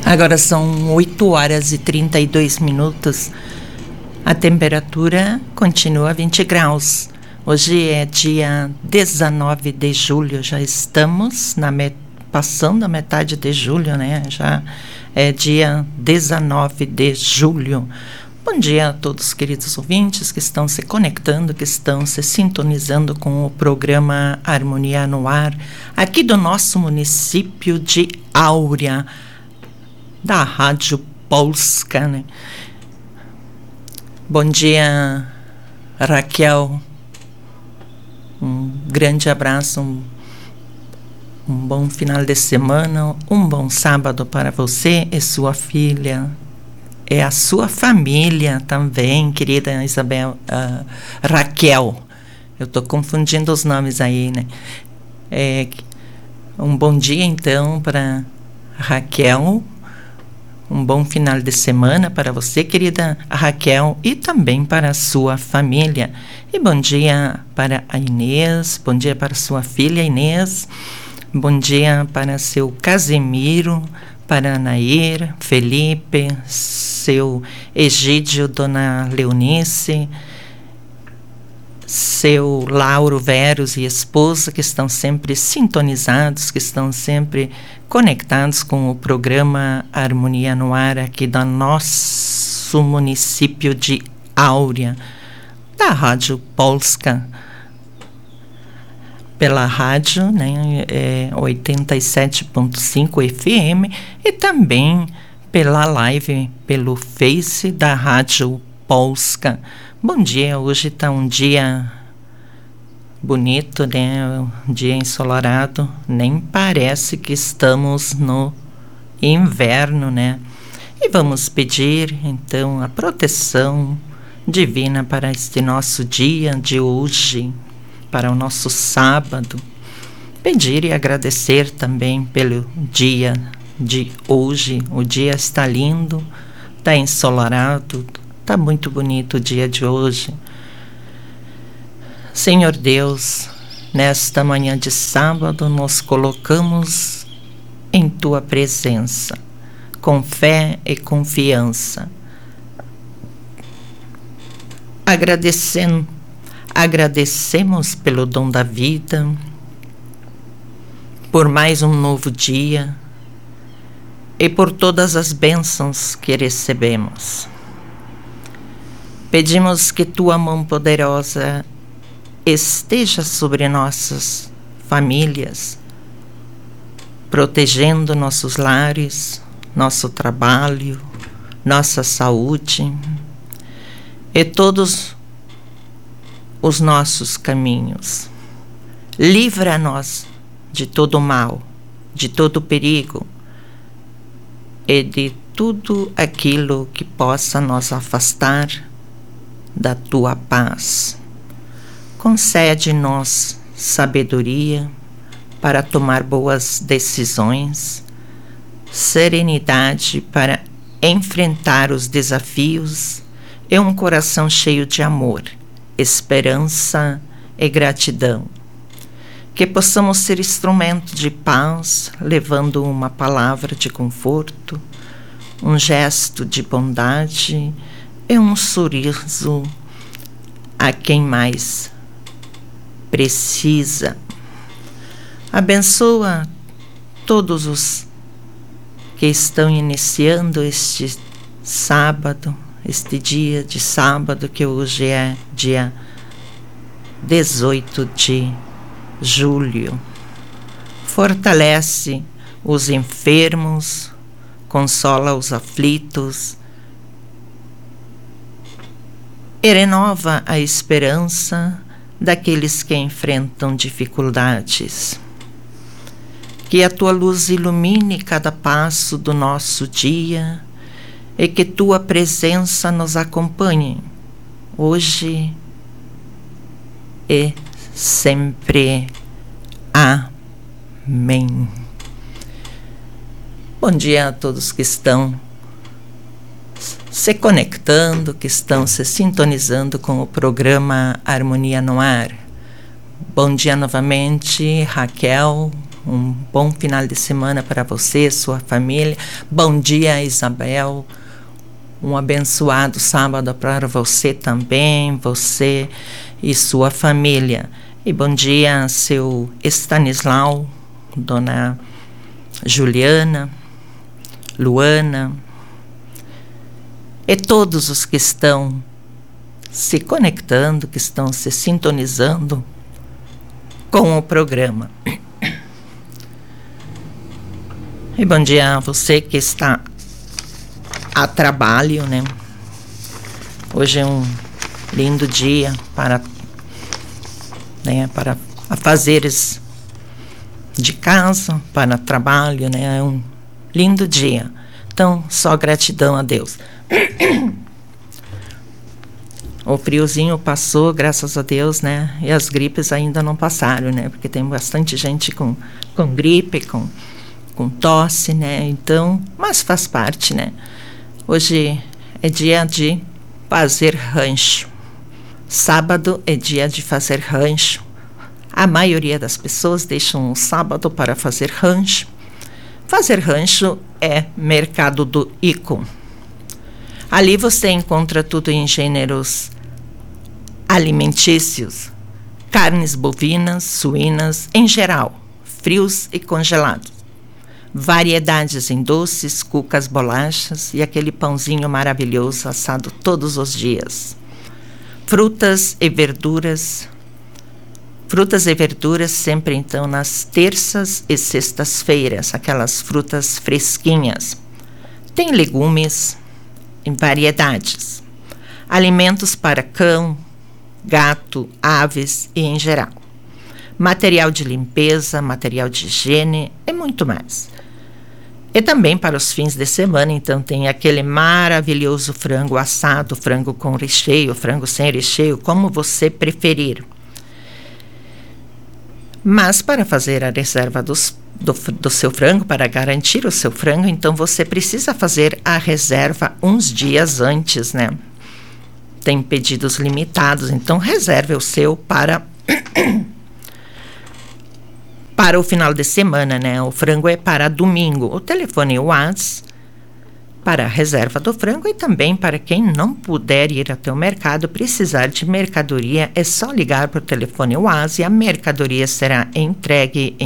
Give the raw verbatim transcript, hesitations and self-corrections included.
Agora são oito horas e trinta e dois minutos. A temperatura continua vinte graus. Hoje é dia dezenove de julho. Já estamos na met... passando a metade de julho, né? Já é dia dezenove de julho. Bom dia a todos, queridos ouvintes que estão se conectando, que estão se sintonizando com o programa Harmonia no Ar, aqui do nosso município de Áurea, da Rádio Polska, né? Bom dia, Raquel. Um grande abraço, um, um bom final de semana, um bom sábado para você e sua filha. É a sua família também, querida Isabel, uh, Raquel. Eu estou confundindo os nomes aí, né? É, um bom dia, então, para Raquel. Um bom final de semana para você, querida Raquel, e também para a sua família. E bom dia para a Inês, bom dia para sua filha Inês, bom dia para seu Casimiro, para Nair, Felipe, seu Egídio, dona Leonice, seu Lauro Veros e esposa, que estão sempre sintonizados, que estão sempre conectados com o programa Harmonia no Ar, aqui do nosso município de Áurea, da Rádio Polska, pela rádio, né, é, oitenta e sete ponto cinco F M, e também pela live, pelo Face da Rádio Polska. Bom dia, hoje está um dia bonito, né? Um dia ensolarado, nem parece que estamos no inverno, né? E vamos pedir, então, a proteção divina para este nosso dia de hoje, para o nosso sábado. Pedir e agradecer também pelo dia de hoje. O dia está lindo, está ensolarado, está muito bonito o dia de hoje. Senhor Deus, nesta manhã de sábado, nos colocamos em Tua presença, com fé e confiança. Agradecendo, agradecemos pelo dom da vida, por mais um novo dia e por todas as bênçãos que recebemos. Pedimos que Tua mão poderosa esteja sobre nossas famílias, protegendo nossos lares, nosso trabalho, nossa saúde e todos os nossos caminhos. Livra-nos de todo mal, de todo perigo e de tudo aquilo que possa nos afastar da Tua paz. Concede-nos sabedoria para tomar boas decisões, serenidade para enfrentar os desafios e um coração cheio de amor, esperança e gratidão. Que possamos ser instrumento de paz, levando uma palavra de conforto, um gesto de bondade e um sorriso a quem mais precisa. Abençoa todos os que estão iniciando este sábado, este dia de sábado, que hoje é dia dezoito de julho. Fortalece os enfermos, consola os aflitos e renova a esperança daqueles que enfrentam dificuldades. Que a Tua luz ilumine cada passo do nosso dia e que Tua presença nos acompanhe hoje e sempre. Amém. Bom dia a todos que estão se conectando, que estão se sintonizando com o programa Harmonia no Ar. Bom dia novamente, Raquel. Um bom final de semana para você, sua família. Bom dia, Isabel. Um abençoado sábado para você também, você e sua família. E bom dia, seu Stanislau, dona Juliana, Luana, e todos os que estão se conectando, que estão se sintonizando com o programa. E bom dia a você que está a trabalho, né? Hoje é um lindo dia para, né, para afazeres de casa, para trabalho, né? É um lindo dia. Então, só gratidão a Deus. O friozinho passou, graças a Deus, né? E as gripes ainda não passaram, né? Porque tem bastante gente com, com gripe, com, com tosse, né? Então, mas faz parte, né? Hoje é dia de fazer rancho. Sábado é dia de fazer rancho. A maioria das pessoas deixam o sábado para fazer rancho. Fazer rancho é mercado do Icon. Ali você encontra tudo em gêneros alimentícios, carnes bovinas, suínas, em geral, frios e congelados. Variedades em doces, cucas, bolachas e aquele pãozinho maravilhoso assado todos os dias. Frutas e verduras. Frutas e verduras sempre então nas terças e sextas-feiras, aquelas frutas fresquinhas. Tem legumes em variedades. Alimentos para cão, gato, aves e em geral. Material de limpeza, material de higiene e muito mais. E também para os fins de semana, então, tem aquele maravilhoso frango assado, frango com recheio, frango sem recheio, como você preferir. Mas para fazer a reserva dos, do, do seu frango, para garantir o seu frango, então você precisa fazer a reserva uns dias antes, né? Tem pedidos limitados, então reserve o seu para... para o final de semana, né? O frango é para domingo. O telefone WhatsApp para a reserva do frango e também para quem não puder ir até o mercado, precisar de mercadoria, é só ligar para o telefone WhatsApp e a mercadoria será entregue em